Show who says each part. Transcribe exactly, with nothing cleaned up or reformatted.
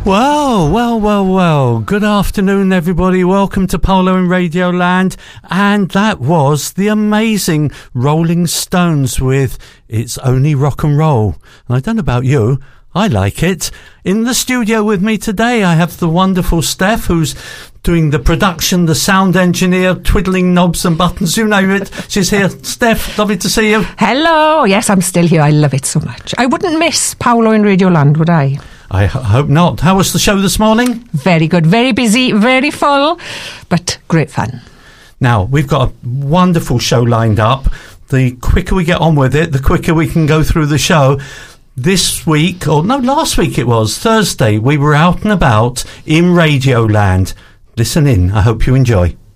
Speaker 1: Well, well, well, well. Good afternoon, everybody. Welcome to Polo in Radio Land. And that was the amazing Rolling Stones with It's Only Rock and Roll. And I don't know about you, I like it. In the studio with me today, I have the wonderful Steph, who's doing the production, the sound engineer, twiddling knobs and buttons, you name it. She's here. Steph, lovely to see you.
Speaker 2: Hello. Yes, I'm still here. I love it so much. I wouldn't miss Paolo in Radio Land, would I?
Speaker 1: I h- hope not. How was the show this morning?
Speaker 2: Very good. Very busy, very full, but great fun.
Speaker 1: Now, we've got a wonderful show lined up. The quicker we get on with it, the quicker we can go through the show. This week, or no, last week it was, Thursday, we were out and about in Radio Land. Listen in. I hope you enjoy.